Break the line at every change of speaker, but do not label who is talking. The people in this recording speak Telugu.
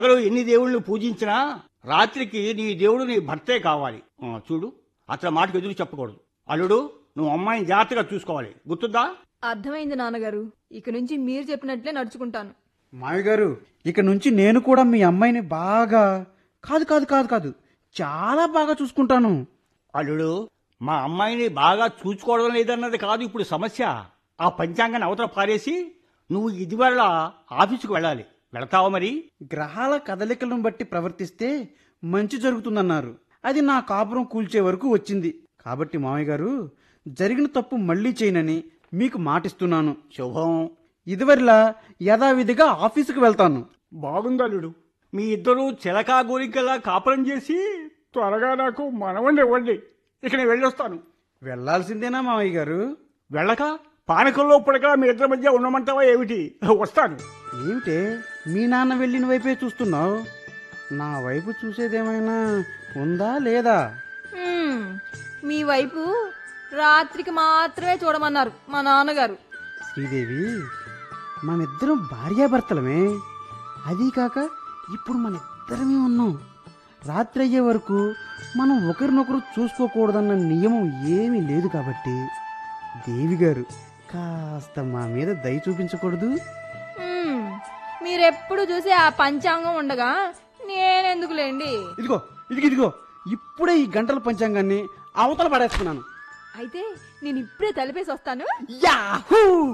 ఎన్ని దేవుళ్ళు పూజించినా రాత్రికి నీ దేవుడు నీ భర్తే కావాలి. చూడు, అతని మాటకు ఎదురు చెప్పకూడదు. అల్లుడు, నువ్వు అమ్మాయిని జాగ్రత్తగా చూసుకోవాలి, గుర్తుందా?
అర్థమైంది నాన్నగారు. ఇక నుంచి మీరు చెప్పినట్లే నడుచుకుంటాను.
మావి గారు, ఇక నుంచి నేను కూడా మీ అమ్మాయిని బాగా కాదు కాదు కాదు కాదు చాలా బాగా చూసుకుంటాను.
అల్లుడు, మా అమ్మాయిని బాగా చూసుకోవడం లేదన్నది కాదు ఇప్పుడు సమస్య. ఆ పంచాంగాన్ని అవతల పారేసి నువ్వు ఇదివరలా ఆఫీసుకు వెళ్ళాలి. వెళతావా మరి?
గ్రహాల కదలికలను బట్టి ప్రవర్తిస్తే మంచి జరుగుతుందన్నారు. అది నా కాపురం కూల్చే వరకు వచ్చింది. కాబట్టి మామయ్య గారు, జరిగిన తప్పు మళ్లీ చేయనని మీకు మాటిస్తున్నాను.
శుభం.
ఇదివరలా యథావిధిగా ఆఫీసుకు వెళ్తాను.
బాగుంది అల్లుడు. మీ ఇద్దరూ చిలకా గోరికలా కాపురం చేసి త్వరగా నాకు మనవండి ఇవ్వండి. ఇక నేను వెళ్ళొస్తాను.
వెళ్లాల్సిందేనా మామయ్య గారు?
వెళ్ళక పానకంలో పుడక మీ ఇద్దరి మధ్య ఉండమంటావా ఏమిటి? వస్తాను.
ఏమిటే మీ నాన్న వెళ్ళిన వైపే చూస్తున్నావు? నా వైపు చూసేదేమైనా ఉందా లేదా?
మీ వైపు రాత్రికి మాత్రమే చూడమన్నారు మా నాన్నగారు.
శ్రీదేవి, మనిద్దరం భార్యాభర్తలమే. అదీ కాక ఇప్పుడు మనిద్దరమే ఉన్నాం. రాత్రి అయ్యే వరకు మనం ఒకరినొకరు చూసుకోకూడదన్న నియమం ఏమీ లేదు. కాబట్టి దేవి గారు కాస్త మా మీద దయ చూపించకూడదు?
మీరెప్పుడు చూసి ఆ పంచాంగం ఉండగా నేనెందుకులేండి.
ఇదిగో ఇదిగో ఇప్పుడే ఈ గంటల పంచాంగాన్ని అవతల పడేస్తున్నాను.
అయితే నేను ఇప్పుడే తలిపేసి వస్తాను.
యాహూ!